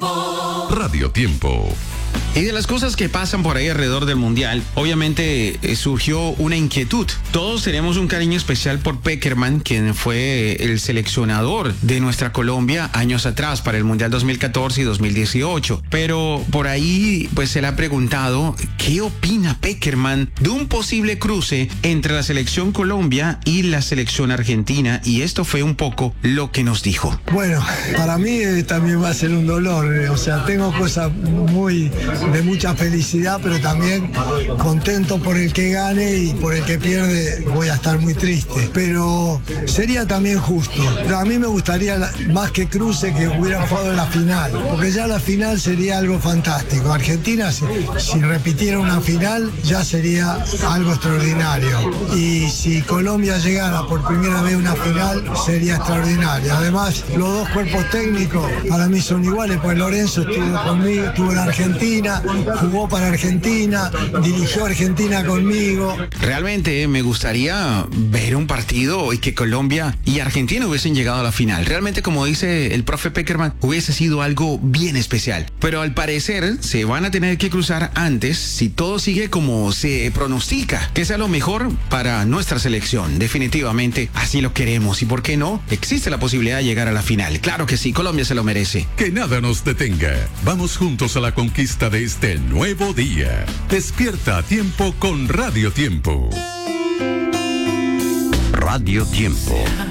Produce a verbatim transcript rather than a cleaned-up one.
Tiempo. Radio Tiempo. Y de las cosas que pasan por ahí alrededor del Mundial, obviamente eh, surgió una inquietud. Todos tenemos un cariño especial por Pekerman, quien fue el seleccionador de nuestra Colombia años atrás para el Mundial dos mil catorce y dos mil dieciocho. Pero por ahí pues se le ha preguntado qué opina Pekerman de un posible cruce entre la selección Colombia y la selección Argentina, y esto fue un poco lo que nos dijo. Bueno, para mí eh, también va a ser un dolor, eh, o sea, tengo cosas muy de mucha felicidad, pero también contento por el que gane, y por el que pierde voy a estar muy triste. Pero sería también justo. A mí me gustaría más que cruce que hubiera jugado en la final, porque ya la final sería algo fantástico. Argentina, si, si repitiera una final, ya sería algo extraordinario. Y si Colombia llegara por primera vez a una final, sería extraordinario. Además, los dos cuerpos técnicos para mí son iguales, pues Lorenzo estuvo conmigo, estuvo en Argentina, jugó para Argentina, dirigió Argentina conmigo. Realmente me gustaría ver un partido y que Colombia y Argentina hubiesen llegado a la final. Realmente, como dice el profe Pekerman, hubiese sido algo bien especial. Pero al parecer se van a tener que cruzar antes, si todo sigue como se pronostica, que sea lo mejor para nuestra selección. Definitivamente así lo queremos, y por qué no, existe la posibilidad de llegar a la final. Claro que sí, Colombia se lo merece. Que nada nos detenga. Vamos juntos a la conquista de este nuevo día. Despierta a tiempo con Radio Tiempo. Radio Tiempo.